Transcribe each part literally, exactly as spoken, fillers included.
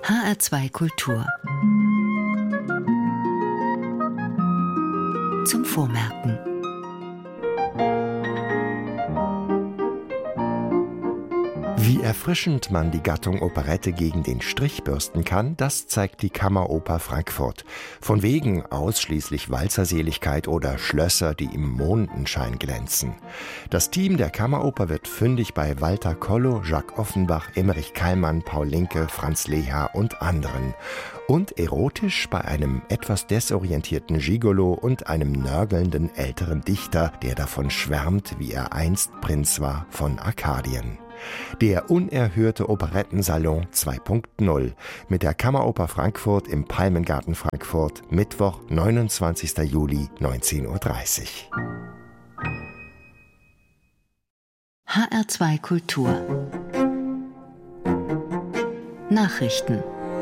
H R zwei Kultur. Zum Vormerken. Wie erfrischend man die Gattung Operette gegen den Strich bürsten kann, das zeigt die Kammeroper Frankfurt. Von wegen ausschließlich Walzerseligkeit oder Schlösser, die im Mondenschein glänzen. Das Team der Kammeroper wird fündig bei Walter Kollo, Jacques Offenbach, Emmerich Kallmann, Paul Linke, Franz Leha und anderen. Und erotisch bei einem etwas desorientierten Gigolo und einem nörgelnden älteren Dichter, der davon schwärmt, wie er einst Prinz war von Arkadien. Der unerhörte Operettensalon zwei Punkt null mit der Kammeroper Frankfurt im Palmengarten Frankfurt, Mittwoch, neunundzwanzigster Juli, neunzehn Uhr dreißig. H R zwei Kultur. Nachrichten.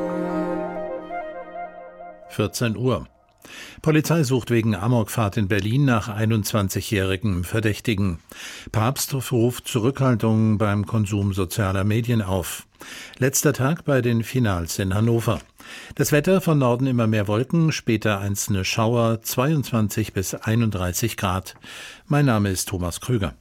vierzehn Uhr. Polizei sucht wegen Amokfahrt in Berlin nach einundzwanzigjährigen Verdächtigen. Papst ruft Zurückhaltung beim Konsum sozialer Medien auf. Letzter Tag bei den Finals in Hannover. Das Wetter: von Norden immer mehr Wolken, später einzelne Schauer, zweiundzwanzig bis einunddreißig Grad. Mein Name ist Thomas Krüger.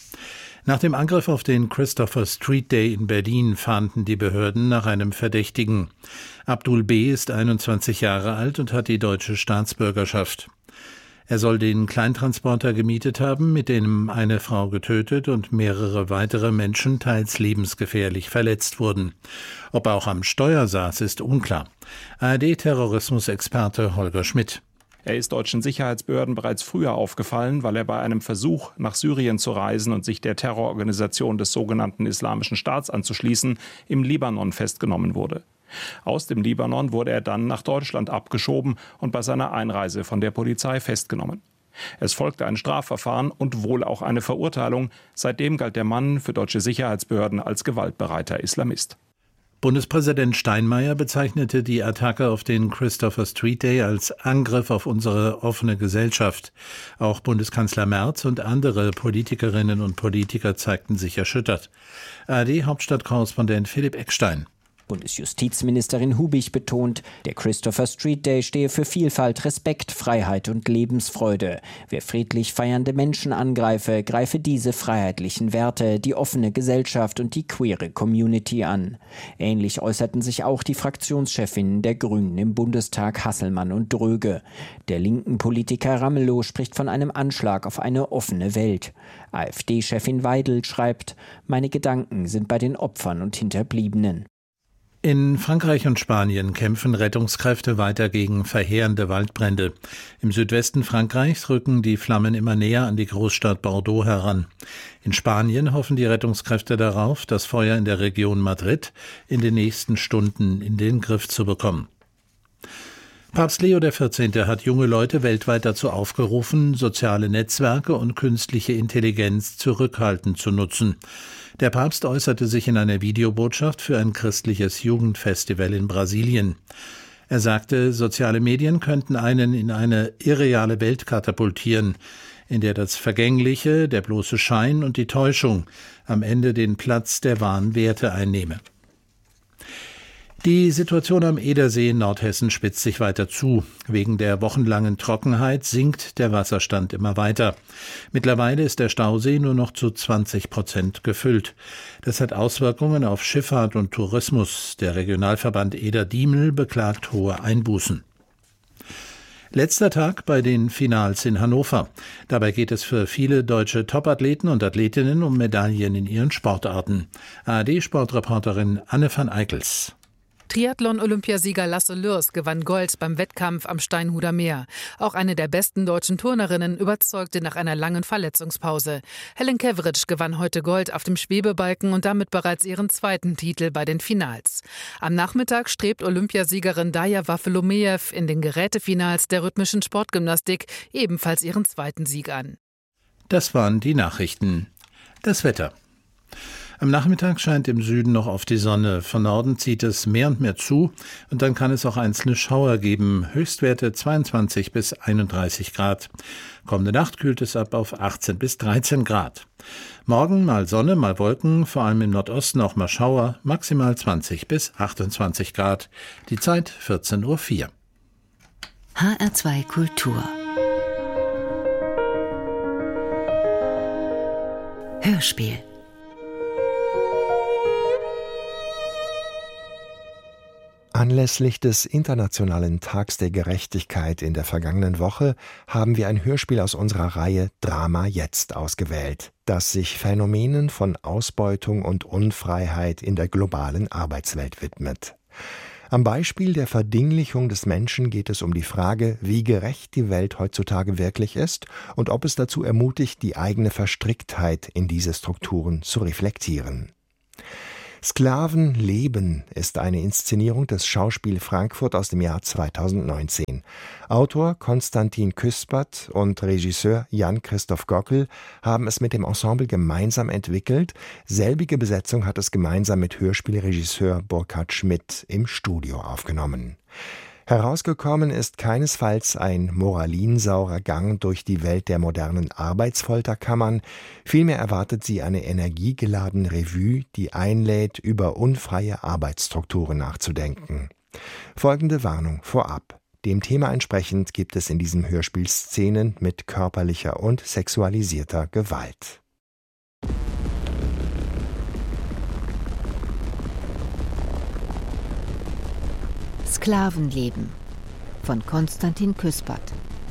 Nach dem Angriff auf den Christopher Street Day in Berlin fahnden die Behörden nach einem Verdächtigen. Abdul B. ist einundzwanzig Jahre alt und hat die deutsche Staatsbürgerschaft. Er soll den Kleintransporter gemietet haben, mit dem eine Frau getötet und mehrere weitere Menschen teils lebensgefährlich verletzt wurden. Ob er auch am Steuer saß, ist unklar. A R D-Terrorismusexperte Holger Schmidt. Er ist deutschen Sicherheitsbehörden bereits früher aufgefallen, weil er bei einem Versuch, nach Syrien zu reisen und sich der Terrororganisation des sogenannten Islamischen Staats anzuschließen, im Libanon festgenommen wurde. Aus dem Libanon wurde er dann nach Deutschland abgeschoben und bei seiner Einreise von der Polizei festgenommen. Es folgte ein Strafverfahren und wohl auch eine Verurteilung. Seitdem galt der Mann für deutsche Sicherheitsbehörden als gewaltbereiter Islamist. Bundespräsident Steinmeier bezeichnete die Attacke auf den Christopher Street Day als Angriff auf unsere offene Gesellschaft. Auch Bundeskanzler Merz und andere Politikerinnen und Politiker zeigten sich erschüttert. A R D-Hauptstadtkorrespondent Philipp Eckstein. Bundesjustizministerin Hubich betont, der Christopher Street Day stehe für Vielfalt, Respekt, Freiheit und Lebensfreude. Wer friedlich feiernde Menschen angreife, greife diese freiheitlichen Werte, die offene Gesellschaft und die queere Community an. Ähnlich äußerten sich auch die Fraktionschefinnen der Grünen im Bundestag, Hasselmann und Dröge. Der linken Politiker Ramelow spricht von einem Anschlag auf eine offene Welt. AfD-Chefin Weidel schreibt: Meine Gedanken sind bei den Opfern und Hinterbliebenen. In Frankreich und Spanien kämpfen Rettungskräfte weiter gegen verheerende Waldbrände. Im Südwesten Frankreichs rücken die Flammen immer näher an die Großstadt Bordeaux heran. In Spanien hoffen die Rettungskräfte darauf, das Feuer in der Region Madrid in den nächsten Stunden in den Griff zu bekommen. Papst Leo der vierzehnte hat junge Leute weltweit dazu aufgerufen, soziale Netzwerke und künstliche Intelligenz zurückhaltend zu nutzen. Der Papst äußerte sich in einer Videobotschaft für ein christliches Jugendfestival in Brasilien. Er sagte, soziale Medien könnten einen in eine irreale Welt katapultieren, in der das Vergängliche, der bloße Schein und die Täuschung am Ende den Platz der wahren Werte einnehme. Die Situation am Edersee in Nordhessen spitzt sich weiter zu. Wegen der wochenlangen Trockenheit sinkt der Wasserstand immer weiter. Mittlerweile ist der Stausee nur noch zu zwanzig Prozent gefüllt. Das hat Auswirkungen auf Schifffahrt und Tourismus. Der Regionalverband Eder-Diemel beklagt hohe Einbußen. Letzter Tag bei den Finals in Hannover. Dabei geht es für viele deutsche Topathleten und Athletinnen um Medaillen in ihren Sportarten. A R D-Sportreporterin Anne van Eickels. Triathlon-Olympiasieger Lasse Lürs gewann Gold beim Wettkampf am Steinhuder Meer. Auch eine der besten deutschen Turnerinnen überzeugte nach einer langen Verletzungspause. Helen Keveritsch gewann heute Gold auf dem Schwebebalken und damit bereits ihren zweiten Titel bei den Finals. Am Nachmittag strebt Olympiasiegerin Daja Waffelomejew in den Gerätefinals der rhythmischen Sportgymnastik ebenfalls ihren zweiten Sieg an. Das waren die Nachrichten. Das Wetter. Am Nachmittag scheint im Süden noch auf die Sonne. Von Norden zieht es mehr und mehr zu und dann kann es auch einzelne Schauer geben. Höchstwerte zweiundzwanzig bis einunddreißig Grad. Kommende Nacht kühlt es ab auf achtzehn bis dreizehn Grad. Morgen mal Sonne, mal Wolken, vor allem im Nordosten auch mal Schauer, maximal zwanzig bis achtundzwanzig Grad. Die Zeit vierzehn Uhr vier. H R zwei Kultur Hörspiel. Anlässlich des Internationalen Tags der Gerechtigkeit in der vergangenen Woche haben wir ein Hörspiel aus unserer Reihe Drama Jetzt ausgewählt, das sich Phänomenen von Ausbeutung und Unfreiheit in der globalen Arbeitswelt widmet. Am Beispiel der Verdinglichung des Menschen geht es um die Frage, wie gerecht die Welt heutzutage wirklich ist und ob es dazu ermutigt, die eigene Verstricktheit in diese Strukturen zu reflektieren. Sklavenleben ist eine Inszenierung des Schauspiel Frankfurt aus dem Jahr zweitausendneunzehn. Autor Konstantin Küspert und Regisseur Jan-Christoph Gockel haben es mit dem Ensemble gemeinsam entwickelt. Selbige Besetzung hat es gemeinsam mit Hörspielregisseur Burkhard Schmidt im Studio aufgenommen. Herausgekommen ist keinesfalls ein moralinsaurer Gang durch die Welt der modernen Arbeitsfolterkammern, vielmehr erwartet sie eine energiegeladene Revue, die einlädt, über unfreie Arbeitsstrukturen nachzudenken. Folgende Warnung vorab. Dem Thema entsprechend gibt es in diesem Hörspiel Szenen mit körperlicher und sexualisierter Gewalt. Sklavenleben von Konstantin Küspert.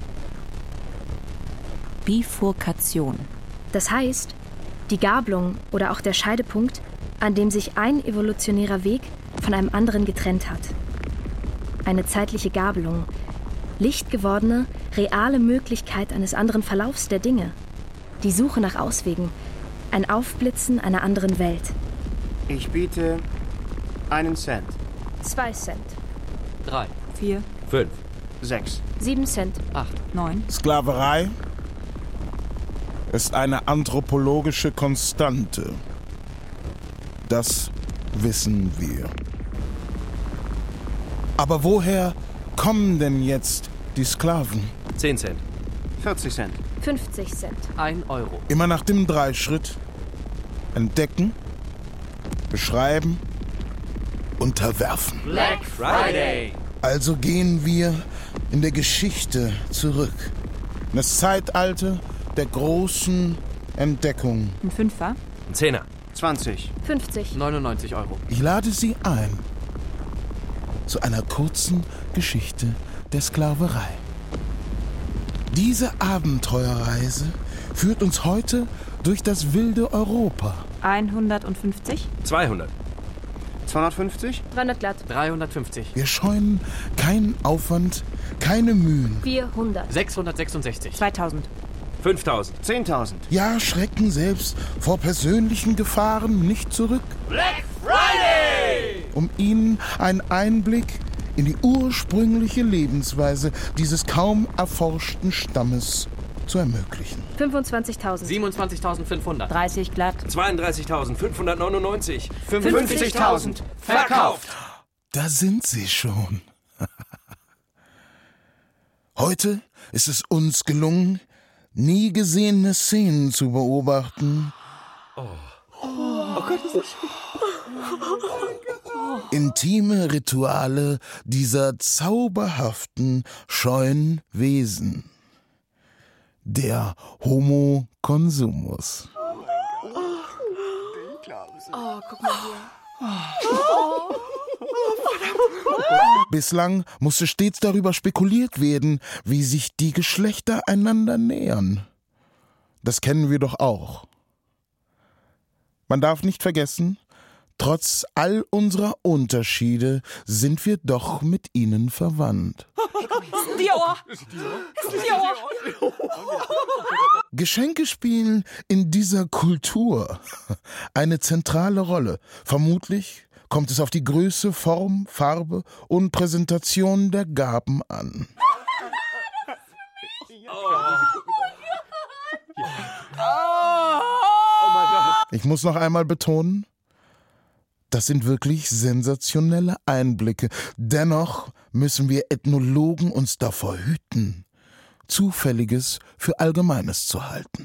Bifurkation. Das heißt, die Gabelung oder auch der Scheidepunkt, an dem sich ein evolutionärer Weg von einem anderen getrennt hat. Eine zeitliche Gabelung, lichtgewordene, reale Möglichkeit eines anderen Verlaufs der Dinge. Die Suche nach Auswegen, ein Aufblitzen einer anderen Welt. Ich biete einen Cent. Zwei Cent. Drei. Vier. Fünf. Sechs. Sieben Cent. Acht. Neun. Sklaverei ist eine anthropologische Konstante. Das wissen wir. Aber woher kommen denn jetzt die Sklaven? Zehn Cent. vierzig Cent. fünfzig Cent. Ein Euro. Immer nach dem Dreischritt. Entdecken, beschreiben, unterwerfen. Black Friday. Also gehen wir in der Geschichte zurück. In das Zeitalter der großen Entdeckung. Ein Fünfer. Ein Zehner. zwanzig. fünfzig. neunundneunzig Euro. Ich lade Sie ein zu einer kurzen Geschichte der Sklaverei. Diese Abenteuerreise führt uns heute durch das wilde Europa. hundertfünfzig. zweihundert. zweihundertfünfzig. dreihundert glatt. dreihundertfünfzig. Wir scheuen keinen Aufwand, keine Mühen. vierhundert. sechshundertsechsundsechzig. zweitausend. fünftausend. zehntausend. Ja, schrecken selbst vor persönlichen Gefahren nicht zurück. Black Friday! Um Ihnen einen Einblick in die ursprüngliche Lebensweise dieses kaum erforschten Stammes zu ermöglichen. fünfundzwanzigtausend. siebenundzwanzigtausendfünfhundert. dreißig glatt. zweiunddreißigtausendfünfhundertneunundneunzig. fünfzigtausend. Verkauft. Da sind Sie schon. Heute ist es uns gelungen, nie gesehene Szenen zu beobachten. Oh, oh Gott, ist das schön. Intime Rituale dieser zauberhaften, scheuen Wesen. Der Homo consumus. Oh, guck mal hier. Bislang musste stets darüber spekuliert werden, wie sich die Geschlechter einander nähern. Das kennen wir doch auch. Man darf nicht vergessen, trotz all unserer Unterschiede sind wir doch mit ihnen verwandt. Dior! Dior! Geschenke spielen in dieser Kultur eine zentrale Rolle. Vermutlich kommt es auf die Größe, Form, Farbe und Präsentation der Gaben an. Ich muss noch einmal betonen, das sind wirklich sensationelle Einblicke. Dennoch müssen wir Ethnologen uns davor hüten, Zufälliges für Allgemeines zu halten.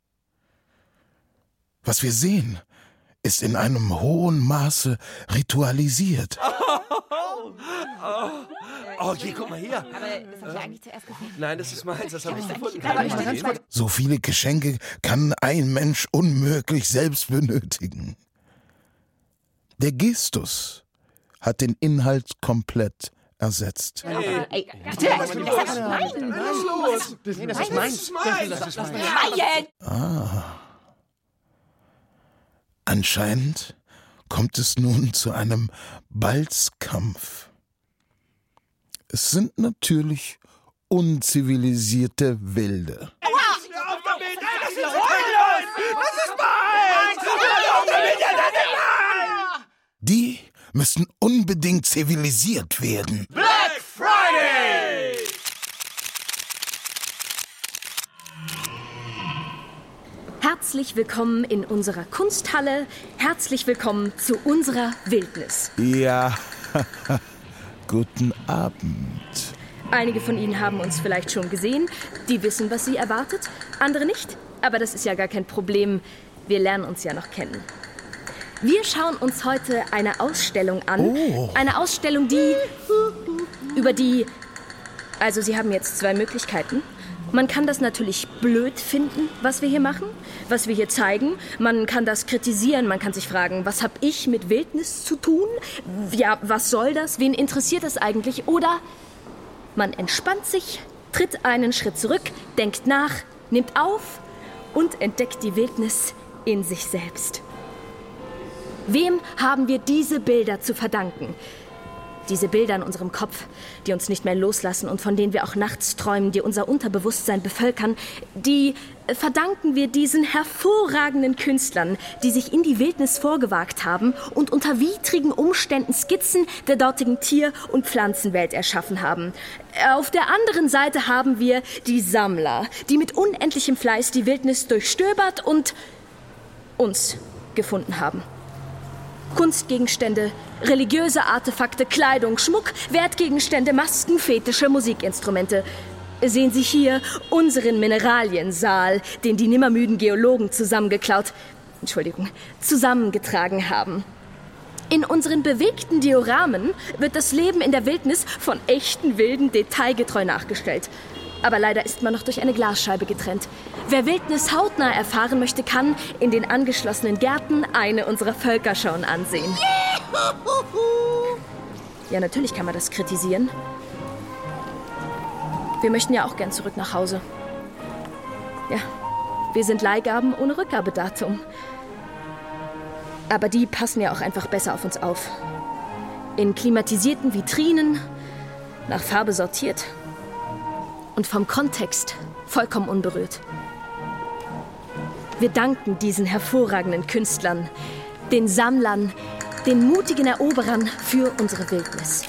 Was wir sehen, ist in einem hohen Maße ritualisiert. Oh, oh, hier, guck mal hier. Aber das habe ich eigentlich zuerst gesehen. Nein, das ist meins, das habe ich gefunden. So viele Geschenke kann ein Mensch unmöglich selbst benötigen. Der Gestus hat den Inhalt komplett ersetzt. Hey, ey, bitte, das ist meins. Das ist meins. Das ist meins. Ah. Anscheinend kommt es nun zu einem Balzkampf. Es sind natürlich unzivilisierte Wilde. Die müssen unbedingt zivilisiert werden. Black Friday! Herzlich willkommen in unserer Kunsthalle. Herzlich willkommen zu unserer Wildnis. Ja, guten Abend. Einige von Ihnen haben uns vielleicht schon gesehen. Die wissen, was Sie erwartet. Andere nicht. Aber das ist ja gar kein Problem. Wir lernen uns ja noch kennen. Wir schauen uns heute eine Ausstellung an. Oh. Eine Ausstellung, die... über die... Also, Sie haben jetzt zwei Möglichkeiten. Man kann das natürlich blöd finden, was wir hier machen, was wir hier zeigen. Man kann das kritisieren, man kann sich fragen, was habe ich mit Wildnis zu tun? Ja, was soll das? Wen interessiert das eigentlich? Oder man entspannt sich, tritt einen Schritt zurück, denkt nach, nimmt auf und entdeckt die Wildnis in sich selbst. Wem haben wir diese Bilder zu verdanken? Diese Bilder in unserem Kopf, die uns nicht mehr loslassen und von denen wir auch nachts träumen, die unser Unterbewusstsein bevölkern, die verdanken wir diesen hervorragenden Künstlern, die sich in die Wildnis vorgewagt haben und unter widrigen Umständen Skizzen der dortigen Tier- und Pflanzenwelt erschaffen haben. Auf der anderen Seite haben wir die Sammler, die mit unendlichem Fleiß die Wildnis durchstöbert und uns gefunden haben. Kunstgegenstände, religiöse Artefakte, Kleidung, Schmuck, Wertgegenstände, Masken, Fetische, Musikinstrumente. Sehen Sie hier unseren Mineraliensaal, den die nimmermüden Geologen zusammengeklaut, Entschuldigung, zusammengetragen haben. In unseren bewegten Dioramen wird das Leben in der Wildnis von echten Wilden detailgetreu nachgestellt. Aber leider ist man noch durch eine Glasscheibe getrennt. Wer Wildnis hautnah erfahren möchte, kann in den angeschlossenen Gärten eine unserer Völkerschauen ansehen. Ja, natürlich kann man das kritisieren. Wir möchten ja auch gern zurück nach Hause. Ja, wir sind Leihgaben ohne Rückgabedatum. Aber die passen ja auch einfach besser auf uns auf. In klimatisierten Vitrinen, nach Farbe sortiert. Und vom Kontext vollkommen unberührt. Wir danken diesen hervorragenden Künstlern, den Sammlern, den mutigen Eroberern für unsere Wildnis.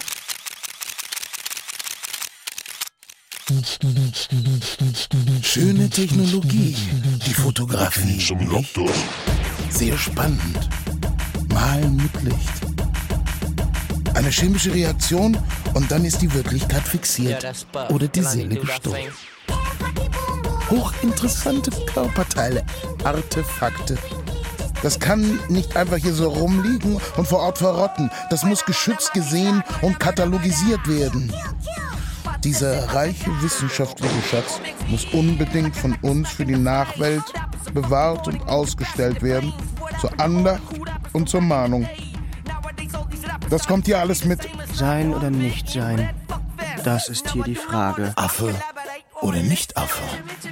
Schöne Technologie, die Fotografie. Sehr spannend. Malen mit Licht. Eine chemische Reaktion und dann ist die Wirklichkeit fixiert oder die Seele gestohlen. Hochinteressante Körperteile, Artefakte. Das kann nicht einfach hier so rumliegen und vor Ort verrotten. Das muss geschützt gesehen und katalogisiert werden. Dieser reiche wissenschaftliche Schatz muss unbedingt von uns für die Nachwelt bewahrt und ausgestellt werden, zur Andacht und zur Mahnung. Das kommt hier alles mit. Sein oder nicht sein, das ist hier die Frage. Affe oder nicht Affe?